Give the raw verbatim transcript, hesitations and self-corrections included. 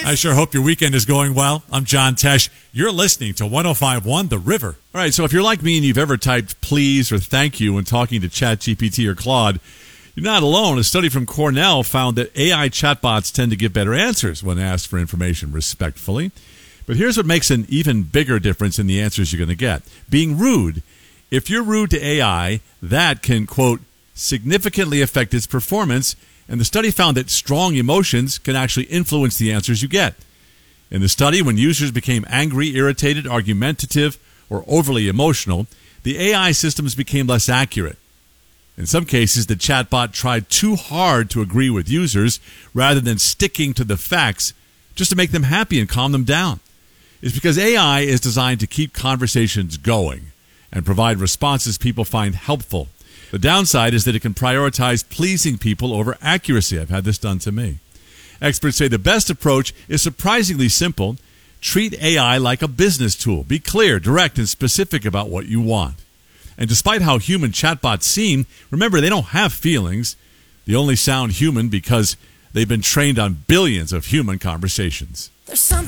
I sure hope your weekend is going well. I'm John Tesh. You're listening to one oh five point one The River. All right, so if you're like me and you've ever typed please or thank you when talking to ChatGPT or Claude, you're not alone. A study from Cornell found that A I chatbots tend to give better answers when asked for information respectfully. But here's what makes an even bigger difference in the answers you're going to get. Being rude. If you're rude to A I, that can, quote, significantly affect its performance. And the study found that strong emotions can actually influence the answers you get. In the study, when users became angry, irritated, argumentative, or overly emotional, the A I systems became less accurate. In some cases, the chatbot tried too hard to agree with users rather than sticking to the facts just to make them happy and calm them down. It's because A I is designed to keep conversations going and provide responses people find helpful. The downside is that it can prioritize pleasing people over accuracy. I've had this done to me. Experts say the best approach is surprisingly simple. Treat A I like a business tool. Be clear, direct, and specific about what you want. And despite how human chatbots seem, remember, they don't have feelings. They only sound human because they've been trained on billions of human conversations. There's something